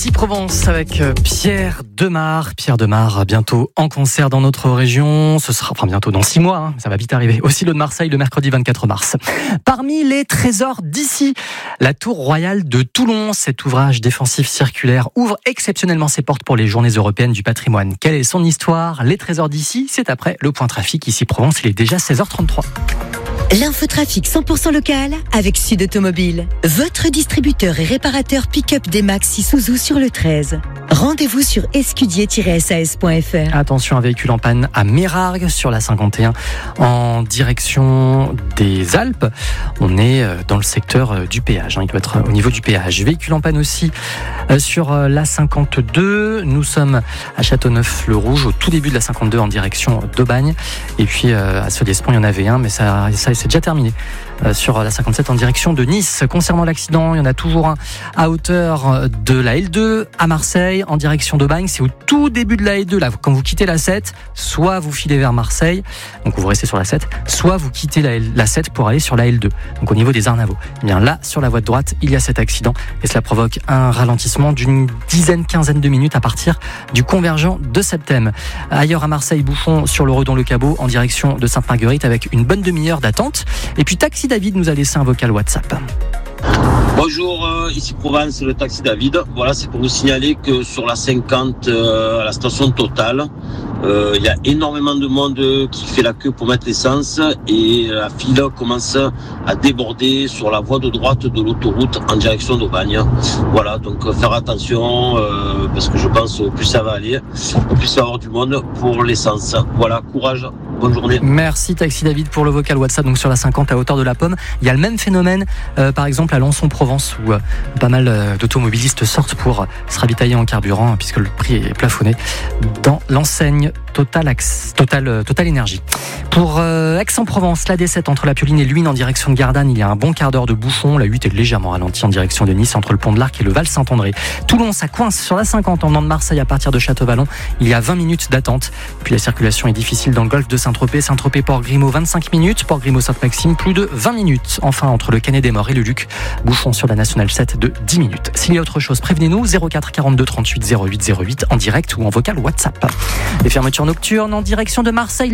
Ici Provence avec Pierre Demar. Pierre Demar, bientôt en concert dans notre région. Ce sera, bientôt dans 6 mois, ça va vite arriver. Au Silo de Marseille le mercredi 24 mars. Parmi les trésors d'ici, la Tour Royale de Toulon. Cet ouvrage défensif circulaire ouvre exceptionnellement ses portes pour les journées européennes du patrimoine. Quelle est son histoire? Les trésors d'ici, c'est après le point trafic. Ici Provence, il est déjà 16h33. L'infotrafic 100% local avec Sud Automobile. Votre distributeur et réparateur pick-up D-Max Isuzu sur le 13. Rendez-vous sur escudier-sas.fr. Attention, un véhicule en panne à Mérargues sur la 51 en direction des Alpes. On est dans le secteur du péage. Il doit être au niveau du péage. Véhicule en panne aussi sur la 52. Nous sommes à Châteauneuf-le-Rouge, au tout début de la 52 en direction d'Aubagne. Et puis à Solespont, il y en avait un, mais ça c'est déjà terminé. Sur la 57 en direction de Nice. Concernant l'accident, il y en a toujours un à hauteur de la L2 à Marseille en direction d'Aubagne. C'est au tout début de la L2 là. Quand vous quittez la 7, soit vous filez vers Marseille, donc vous restez sur la 7, soit vous quittez la 7 pour aller sur la L2, donc au niveau des Arnavaux. Et bien là, sur la voie de droite, il y a cet accident et cela provoque un ralentissement d'une quinzaine de minutes à partir du convergent de Septem. Ailleurs à Marseille, bouchon sur le Redon-le-Cabot en direction de Sainte-Marguerite avec une bonne demi-heure d'attente. Et puis Taxi David nous a laissé un vocal WhatsApp. Bonjour, ici Provence, le Taxi David. Voilà, c'est pour vous signaler que sur la 50, à la station Total, il y a énormément de monde qui fait la queue pour mettre l'essence et la file commence à déborder sur la voie de droite de l'autoroute en direction d'Aubagne. Voilà, donc faire attention parce que je pense au plus ça va aller, au plus il va y avoir du monde pour l'essence. Voilà, courage. Bonne journée. Merci Taxi David pour le vocal WhatsApp. Donc sur la 50 à hauteur de la Pomme, il y a le même phénomène par exemple à Lançon-Provence où pas mal d'automobilistes sortent pour se ravitailler en carburant puisque le prix est plafonné dans l'enseigne Total Énergie. Pour Aix-en-Provence, la D7 entre la Pioline et Luynes en direction de Gardanne, il y a un bon quart d'heure de bouchon. La 8 est légèrement ralentie en direction de Nice entre le pont de l'Arc et le Val-Saint-André. Toulon, ça coince sur la 50 en venant de Marseille à partir de Château-Vallon. Il y a 20 minutes d'attente. Puis la circulation est difficile dans le golfe de Saint-Tropez. Saint-Tropez, Port-Grimaud, 25 minutes. Port-Grimaud, Sainte-Maxime, plus de 20 minutes. Enfin, entre le Canet des Morts et le Luc, bouchon sur la Nationale 7 de 10 minutes. S'il y a autre chose, prévenez-nous 04 42 38 08 08 en direct ou en vocal WhatsApp. Les fermetures nocturnes en direction de Marseille.